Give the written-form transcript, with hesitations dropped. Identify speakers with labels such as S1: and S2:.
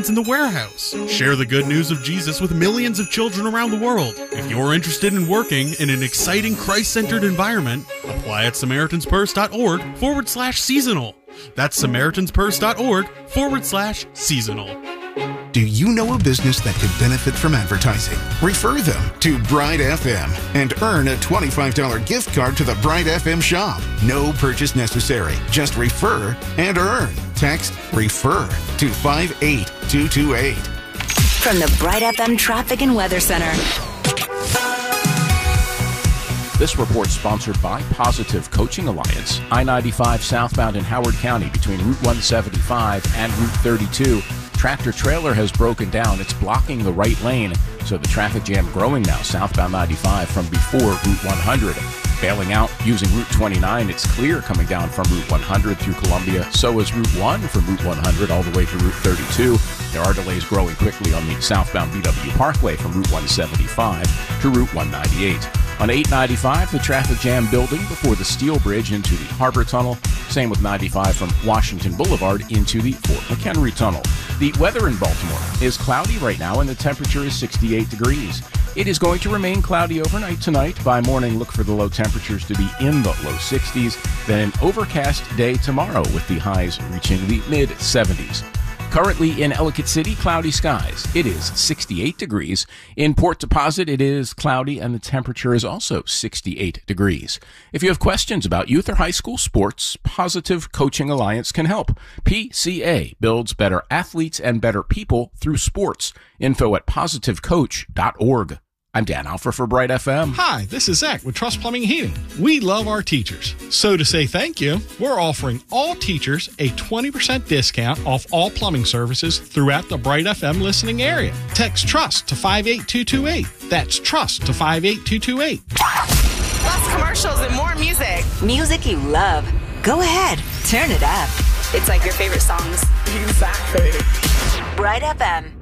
S1: in the warehouse. Share the good news of Jesus with millions of children around the world. If you're interested in working in an exciting Christ-centered environment, apply at SamaritansPurse.org/seasonal. That's SamaritansPurse.org/seasonal.
S2: Do you know a business that could benefit from advertising? Refer them to Bright FM and earn a $25 gift card to the Bright FM shop. No purchase necessary. Just refer and earn. Text REFER to 58228.
S3: From the Bright FM Traffic and Weather Center.
S4: This report sponsored by Positive Coaching Alliance. I-95 southbound in Howard County between Route 175 and Route 32. Tractor trailer has broken down. It's blocking the right lane, so the traffic jam growing now southbound 95 from before Route 100. Bailing out using Route 29, it's clear coming down from Route 100 through Columbia. So is Route 1 from Route 100 all the way to Route 32. There are delays growing quickly on the southbound BW Parkway from Route 175 to Route 198. On 895, the traffic jam building before the Steel Bridge into the Harbor Tunnel. Same with 95 from Washington Boulevard into the Fort McHenry Tunnel. The weather in Baltimore is cloudy right now, and the temperature is 68 degrees. It is going to remain cloudy overnight tonight. By morning, look for the low temperatures to be in the low 60s. Then an overcast day tomorrow with the highs reaching the mid-70s. Currently in Ellicott City, cloudy skies. It is 68 degrees. In Port Deposit, it is cloudy and the temperature is also 68 degrees. If you have questions about youth or high school sports, Positive Coaching Alliance can help. PCA builds better athletes and better people through sports. Info at positivecoach.org. I'm Dan Alfer for Bright FM.
S5: Hi, this is Zach with Trust Plumbing and Heating. We love our teachers. So to say thank you, we're offering all teachers a 20% discount off all plumbing services throughout the Bright FM listening area. Text TRUST to 58228. That's TRUST to 58228.
S6: Less commercials and more music.
S3: Music you love. Go ahead, turn it up.
S6: It's like your favorite songs. Exactly.
S3: Bright FM.